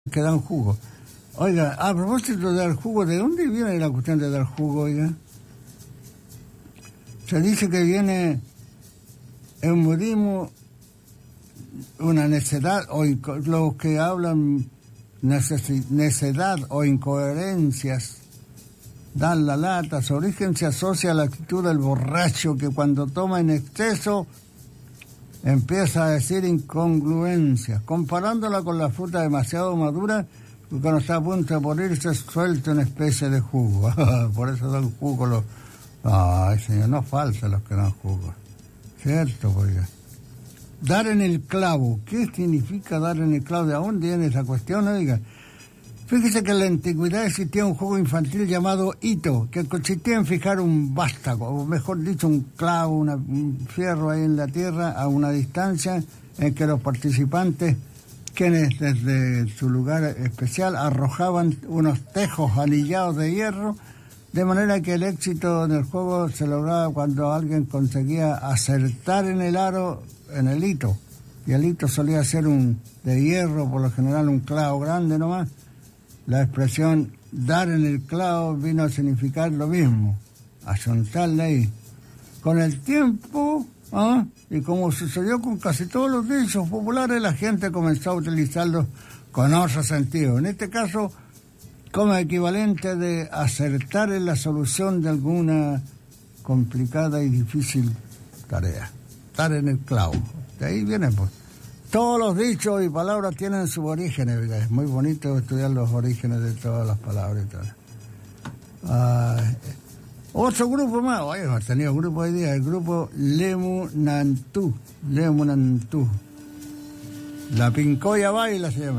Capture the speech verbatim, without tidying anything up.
que dan jugo. Oiga, a propósito de dar jugo, ¿de dónde viene la cuestión de dar jugo, oiga? Se dice que viene en budismo una necedad, o inco- los que hablan necesi- necedad o incoherencias, dan la lata. Su origen se asocia a la actitud del borracho que cuando toma en exceso empieza a decir incongruencias, comparándola con la fruta demasiado madura, que cuando está a punto de morirse suelta una especie de jugo. Por eso dan jugo los... Ay, señor, no falsa los que dan jugo. Cierto, oiga. Dar en el clavo. ¿Qué significa dar en el clavo? ¿De dónde viene esa cuestión, oiga? Fíjese que en la antigüedad existía un juego infantil llamado hito, que consistía en fijar un vástago, o mejor dicho, un clavo, una, un fierro ahí en la tierra a una distancia en que los participantes, quienes desde su lugar especial arrojaban unos tejos anillados de hierro, de manera que el éxito del juego se lograba cuando alguien conseguía acertar en el aro, en el hito. Y el hito solía ser un de hierro, por lo general un clavo grande nomás. La expresión dar en el clavo vino a significar lo mismo, ayuntarle ahí. Con el tiempo, ¿ah? y como sucedió con casi todos los dichos populares, la gente comenzó a utilizarlos con otro sentido. En este caso, como equivalente de acertar en la solución de alguna complicada y difícil tarea. Dar en el clavo. De ahí viene, pues. Todos los dichos y palabras tienen sus orígenes, ¿verdad? Es muy bonito estudiar los orígenes de todas las palabras y todo. Ah, otro grupo más, oye, hemos tenido grupo hoy día, el grupo Lemunantú, Lemunantú. La Pincoya Baila se llama.